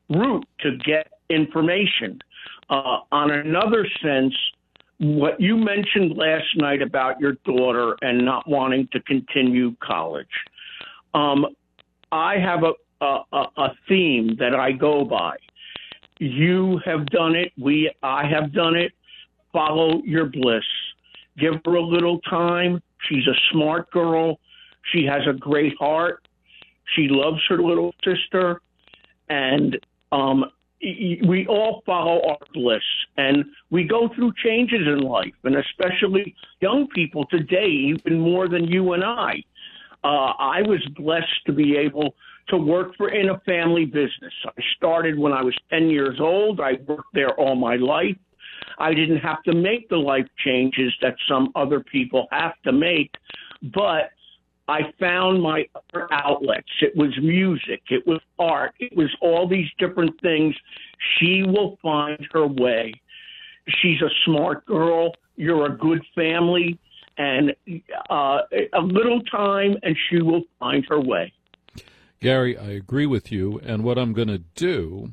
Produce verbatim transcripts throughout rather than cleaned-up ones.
route to get information. Uh, on another sense, what you mentioned last night about your daughter and not wanting to continue college, um, I have a, a, a theme that I go by. You have done it. We, I have done it. Follow your bliss. Give her a little time. She's a smart girl. She has a great heart. She loves her little sister. And um, we all follow our bliss. And we go through changes in life, and especially young people today, even more than you and I. Uh, I was blessed to be able to work for in a family business. I started when I was ten years old. I worked there all my life. I didn't have to make the life changes that some other people have to make, but I found my other outlets. It was music. It was art. It was all these different things. She will find her way. She's a smart girl. You're a good family. And uh, a little time, and she will find her way. Gary, I agree with you. And what I'm going to do,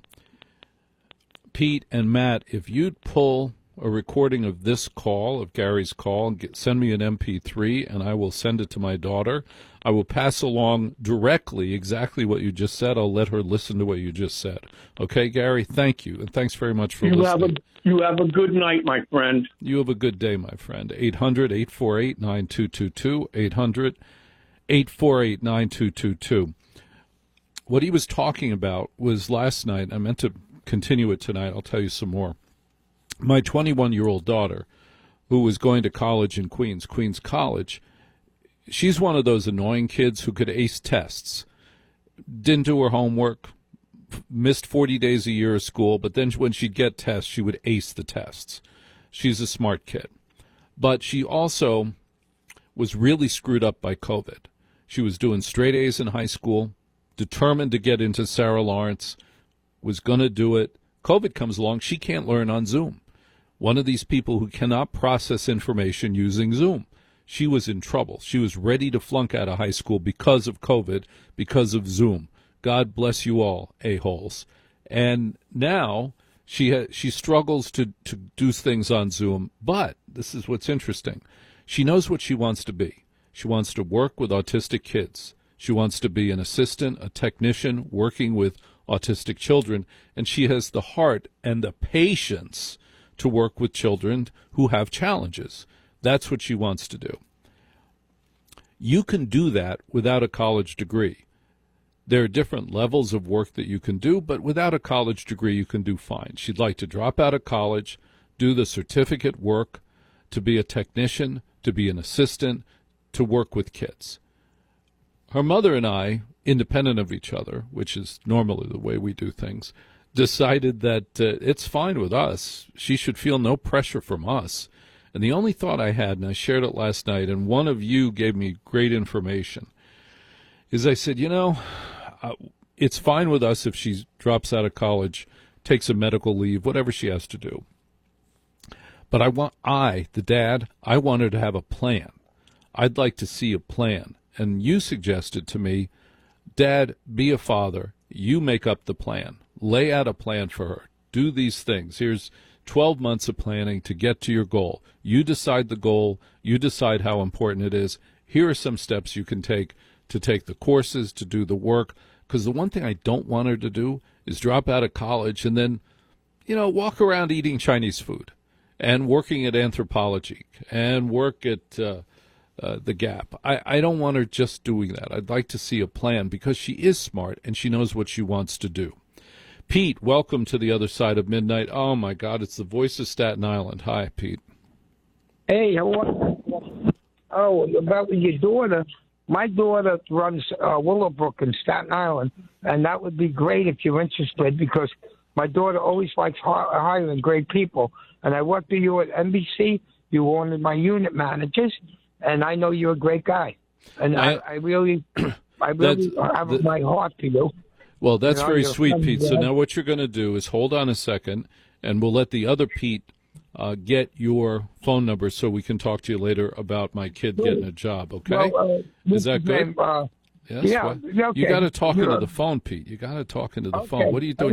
Pete and Matt, if you'd pull a recording of this call, of Gary's call, and get, send me an M P three, and I will send it to my daughter. I will pass along directly exactly what you just said. I'll let her listen to what you just said. Okay, Gary, thank you. And thanks very much for you listening. Have a, you have a good night, my friend. You have a good day, my friend. eight hundred, eight four eight, nine two two two, eight hundred, eight four eight, nine two two two. What he was talking about was last night. I meant to continue it tonight. I'll tell you some more. My twenty-one-year-old daughter, who was going to college in Queens, Queens College, she's one of those annoying kids who could ace tests, didn't do her homework, missed forty days a year of school, but then when she'd get tests, she would ace the tests. She's a smart kid. But she also was really screwed up by COVID. She was doing straight A's in high school, determined to get into Sarah Lawrence, was going to do it. COVID comes along, she can't learn on Zoom. One of these people who cannot process information using Zoom. She was in trouble. She was ready to flunk out of high school because of COVID, because of Zoom. God bless you all, a-holes. And now she ha- she struggles to, to do things on Zoom, but this is what's interesting. She knows what she wants to be. She wants to work with autistic kids. She wants to be an assistant, a technician, working with autistic children, and she has the heart and the patience to work with children who have challenges. That's what she wants to do. You can do that without a college degree. There are different levels of work that you can do, but without a college degree, you can do fine. She'd like to drop out of college, do the certificate work, to be a technician, to be an assistant, to work with kids. Her mother and I, independent of each other, which is normally the way we do things, decided that uh, it's fine with us. She should feel no pressure from us. And the only thought I had, and I shared it last night, and one of you gave me great information, is I said, you know, uh, it's fine with us if she drops out of college, takes a medical leave, whatever she has to do. But I want, I, the dad, I want her to have a plan. I'd like to see a plan. And you suggested to me, Dad, be a father. You make up the plan. Lay out a plan for her. Do these things. Here's twelve months of planning to get to your goal. You decide the goal. You decide how important it is. Here are some steps you can take to take the courses, to do the work. Because the one thing I don't want her to do is drop out of college and then, you know, walk around eating Chinese food and working at Anthropology and work at uh, uh, the Gap. I, I don't want her just doing that. I'd like to see a plan because she is smart and she knows what she wants to do. Pete, welcome to the other side of midnight. Oh, my God, it's the voice of Staten Island. Hi, Pete. Hey, how are you? Oh, about your daughter. My daughter runs uh, Willowbrook in Staten Island, and that would be great if you're interested because my daughter always likes hiring great people. And I worked with you at N B C. You were one of my unit managers, and I know you're a great guy. And I, I, I really, I really have the, my heart to you. Well, that's you know, very sweet, friend, Pete. yeah. So now what you're going to do is hold on a second, and we'll let the other Pete uh, get your phone number so we can talk to you later about my kid getting a job, okay? Well, uh, is that good? Uh, yes? Yeah. Well, Okay. you got to talk yeah. into the phone, Pete. You got to talk into the Okay. phone. What are you doing?